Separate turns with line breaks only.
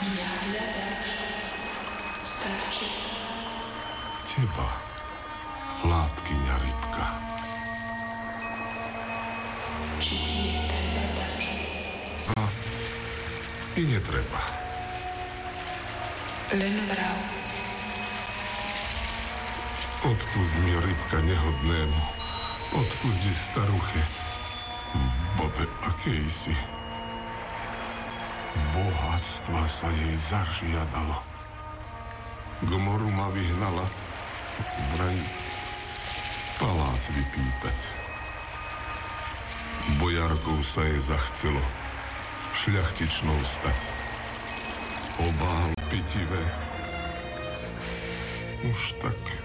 Mňa hľadáš, starček.
Teba, látkyňa rybka.
Či ti je treba dačo?
A i netreba.
Len vrav.
Odpust mi, rybka nehodnému. Odpusti staruche. Bobe, akej si. Bohatstva sa jej zažiadalo. K moru ma vyhnala. Vraj palác vypýtať. Bojarkou sa jej zachcelo šľachtičnou stať. Obál pitivé. Už tak